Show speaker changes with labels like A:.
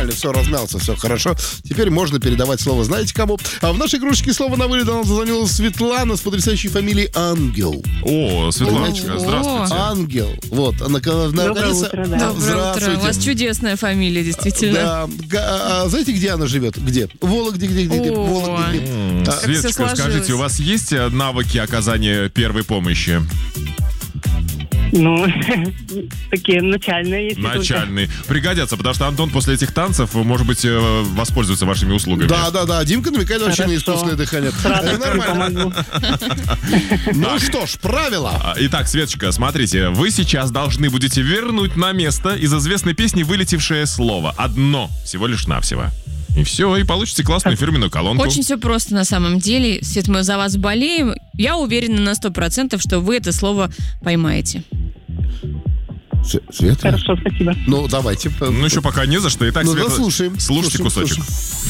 A: нормально, все, размялся, все хорошо. Теперь можно передавать слово знаете кому. А в нашей игрушечке слово на вылет нам зазвонила Светлана с потрясающей фамилией Ангел.
B: О, Светланочка, здравствуйте.
A: Ангел. Вот, она
C: Доброе утро, да.
D: Доброе утро. У вас чудесная фамилия, действительно.
A: Да. Знаете, где она живет? Где? Вологде, где? Вологде, где?
B: Светочка, скажите, у вас есть навыки оказания первой помощи?
C: Ну, такие начальные, если
B: Начальные. Пригодятся, потому что Антон после этих танцев, может быть, воспользуется вашими услугами.
A: Да. Димка намекает вообще на искусственное дыхание. Нормально. Ну что ж, правила.
B: Итак, Светочка, смотрите, вы сейчас должны будете вернуть на место из известной песни вылетевшее слово. Одно, всего лишь навсего. И все, и получите классную фирменную колонку.
D: Очень все просто на самом деле. Свет, мы за вас болеем. Я уверена на 100%, что вы это слово поймаете.
A: Света?
C: Хорошо, спасибо.
A: Ну, давайте.
B: Ну, еще пока не за что. Итак, Света,
A: слушаем.
B: слушайте кусочек.
A: Слушаем.